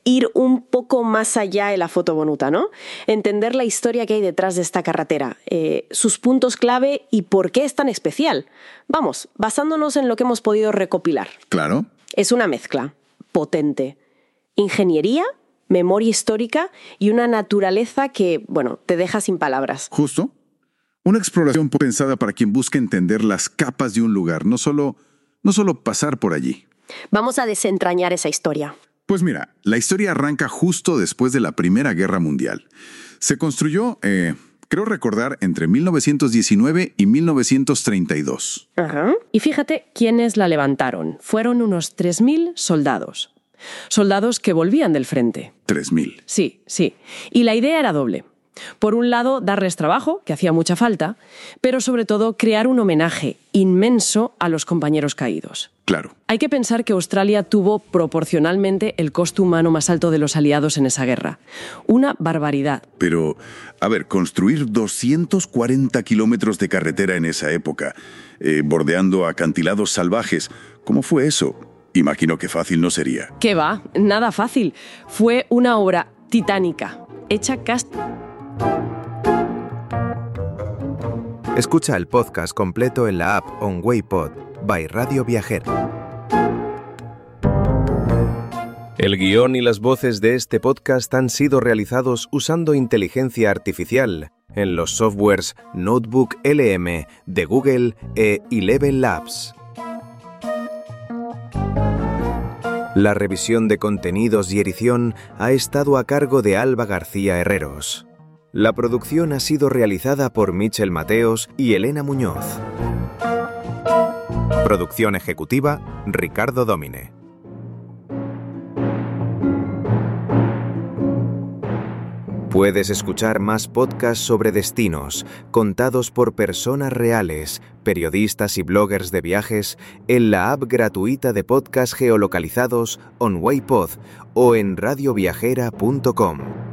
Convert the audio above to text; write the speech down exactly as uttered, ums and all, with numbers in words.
ir un poco más allá de la foto bonita, ¿no? Entender la historia que hay detrás de esta carretera, eh, sus puntos clave y por qué es tan especial. Vamos, basándonos en lo que hemos podido recopilar. Claro. Es una mezcla potente. Ingeniería, memoria histórica y una naturaleza que, bueno, te deja sin palabras. Justo. Una exploración pensada para quien busca entender las capas de un lugar, no solo, no solo pasar por allí. Vamos a desentrañar esa historia. Pues mira, la historia arranca justo después de la Primera Guerra Mundial. Se construyó, eh, creo recordar, entre mil novecientos diecinueve y mil novecientos treinta y dos. Ajá. Y fíjate quiénes la levantaron. Fueron unos tres mil soldados. Soldados que volvían del frente. tres mil. Sí, sí. Y la idea era doble. Por un lado, darles trabajo, que hacía mucha falta, pero sobre todo crear un homenaje inmenso a los compañeros caídos. Claro. Hay que pensar que Australia tuvo proporcionalmente el coste humano más alto de los aliados en esa guerra. Una barbaridad. Pero, a ver, construir doscientos cuarenta kilómetros de carretera en esa época, eh, bordeando acantilados salvajes, ¿cómo fue eso? Imagino que fácil no sería. ¿Qué va? Nada fácil. Fue una obra titánica, hecha casi... Escucha el podcast completo en la app On Way Pod by Radio Viajera. El guión y las voces de este podcast han sido realizados usando inteligencia artificial en los softwares Notebook L M de Google e Eleven Labs. La revisión de contenidos y edición ha estado a cargo de Alba García Herreros. La producción ha sido realizada por Michel Mateos y Elena Muñoz. Producción ejecutiva, Ricardo Domine. Puedes escuchar más podcasts sobre destinos, contados por personas reales, periodistas y bloggers de viajes, en la app gratuita de podcasts geolocalizados OnWayPod o en radioviajera punto com.